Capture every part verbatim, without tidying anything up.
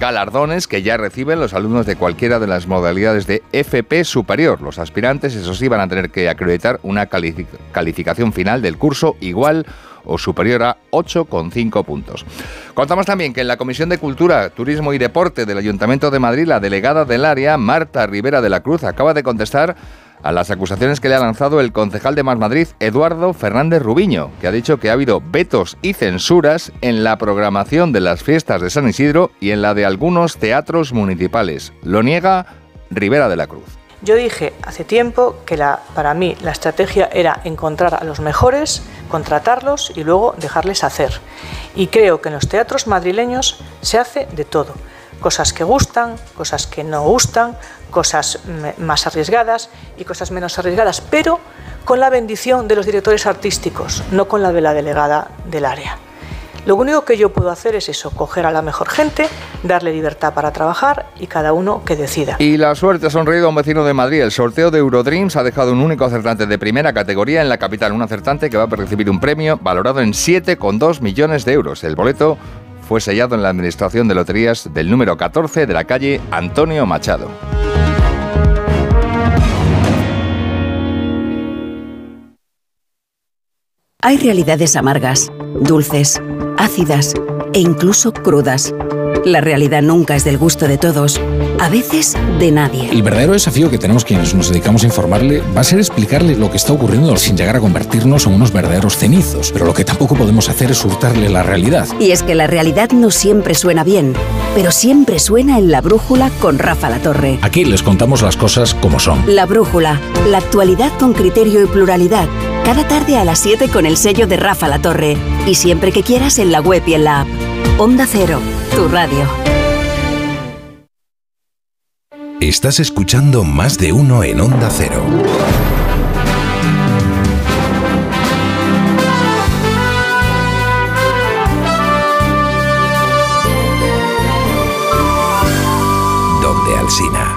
galardones que ya reciben los alumnos de cualquiera de las modalidades de F P superior. Los aspirantes, eso sí, van a tener que acreditar una calific- calificación final del curso igual o superior a ocho coma cinco puntos. Contamos también que en la Comisión de Cultura, Turismo y Deporte del Ayuntamiento de Madrid, la delegada del área, Marta Rivera de la Cruz, acaba de contestar a las acusaciones que le ha lanzado el concejal de Más Madrid, Eduardo Fernández Rubiño, que ha dicho que ha habido vetos y censuras en la programación de las fiestas de San Isidro y en la de algunos teatros municipales. Lo niega Rivera de la Cruz. Yo dije hace tiempo que la, para mí la estrategia era encontrar a los mejores, contratarlos y luego dejarles hacer. Y creo que en los teatros madrileños se hace de todo. Cosas que gustan, cosas que no gustan, cosas más arriesgadas y cosas menos arriesgadas, pero con la bendición de los directores artísticos, no con la de la delegada del área. Lo único que yo puedo hacer es eso, coger a la mejor gente, darle libertad para trabajar y cada uno que decida. Y la suerte ha sonreído a un vecino de Madrid. El sorteo de Eurodreams ha dejado un único acertante de primera categoría en la capital, un acertante que va a recibir un premio valorado en siete coma dos millones de euros. El boleto fue sellado en la Administración de Loterías del número catorce de la calle Antonio Machado. Hay realidades amargas, dulces, ácidas e incluso crudas. La realidad nunca es del gusto de todos, a veces de nadie. El verdadero desafío que tenemos quienes nos dedicamos a informarle va a ser explicarle lo que está ocurriendo sin llegar a convertirnos en unos verdaderos cenizos. Pero lo que tampoco podemos hacer es hurtarle la realidad. Y es que la realidad no siempre suena bien, pero siempre suena en La Brújula con Rafa Latorre. Aquí les contamos las cosas como son. La Brújula, la actualidad con criterio y pluralidad. Cada tarde a las siete con el sello de Rafa Latorre. Y siempre que quieras en la web y en la app. Onda Cero, tu radio. Estás escuchando Más de Uno en Onda Cero. Donde Alsina.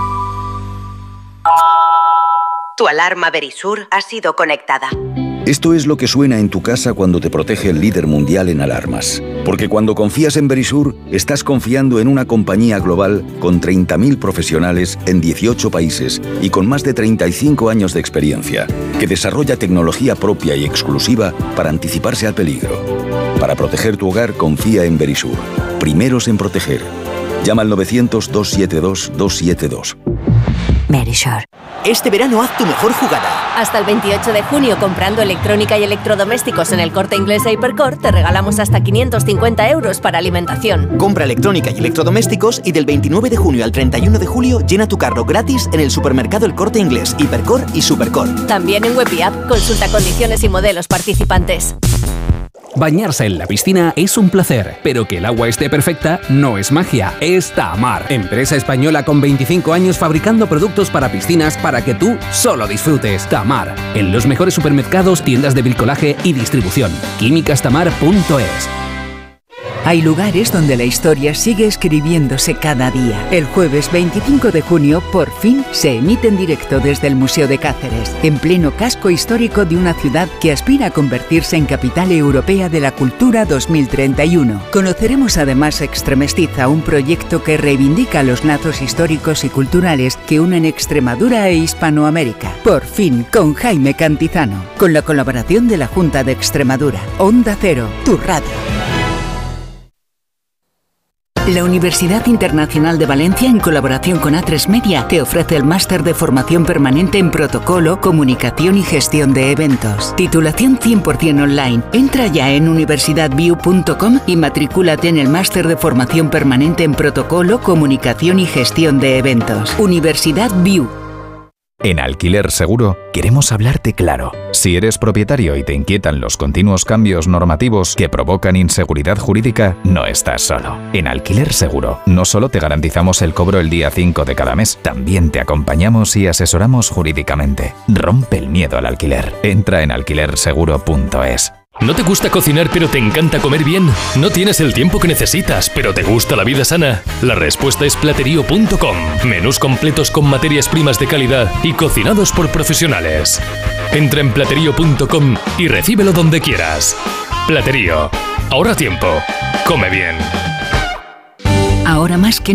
Tu alarma Verisur ha sido conectada. Esto es lo que suena en tu casa cuando te protege el líder mundial en alarmas. Porque cuando confías en Verisur, estás confiando en una compañía global con treinta mil profesionales en dieciocho países y con más de treinta y cinco años de experiencia, que desarrolla tecnología propia y exclusiva para anticiparse al peligro. Para proteger tu hogar, confía en Verisur. Primeros en proteger. Llama al novecientos, doscientos setenta y dos, doscientos setenta y dos. Verisur. Este verano haz tu mejor jugada. Hasta el veintiocho de junio, comprando electrónica y electrodomésticos en el Corte Inglés e Hipercor, te regalamos hasta quinientos cincuenta euros para alimentación. Compra electrónica y electrodomésticos y del veintinueve de junio al treinta y uno de julio llena tu carro gratis en el supermercado El Corte Inglés, Hipercor y Supercor. También en web y app, consulta condiciones y modelos participantes. Bañarse en la piscina es un placer, pero que el agua esté perfecta no es magia, es Tamar, empresa española con veinticinco años fabricando productos para piscinas para que tú solo disfrutes. Tamar, en los mejores supermercados, tiendas de bricolaje y distribución. químicas tamar punto es. Hay lugares donde la historia sigue escribiéndose cada día. El jueves veinticinco de junio, por fin, se emite en directo desde el Museo de Cáceres, en pleno casco histórico de una ciudad que aspira a convertirse en capital europea de la cultura dos mil treinta y uno. Conoceremos además Extremestiza, un proyecto que reivindica los lazos históricos y culturales que unen Extremadura e Hispanoamérica. Por fin, con Jaime Cantizano, con la colaboración de la Junta de Extremadura. Onda Cero, tu radio. La Universidad Internacional de Valencia, en colaboración con A tres Media, te ofrece el máster de formación permanente en protocolo, comunicación y gestión de eventos. Titulación cien por ciento online. Entra ya en universidad view punto com y matricúlate en el máster de formación permanente en protocolo, comunicación y gestión de eventos. Universidad View. En Alquiler Seguro queremos hablarte claro. Si eres propietario y te inquietan los continuos cambios normativos que provocan inseguridad jurídica, no estás solo. En Alquiler Seguro no solo te garantizamos el cobro el día cinco de cada mes, también te acompañamos y asesoramos jurídicamente. Rompe el miedo al alquiler. Entra en alquiler seguro punto es. ¿No te gusta cocinar pero te encanta comer bien? ¿No tienes el tiempo que necesitas pero te gusta la vida sana? La respuesta es platerío punto com. Menús completos con materias primas de calidad y cocinados por profesionales. Entra en platerío punto com y recíbelo donde quieras. Platerío. Ahorra tiempo. Come bien. Ahora más que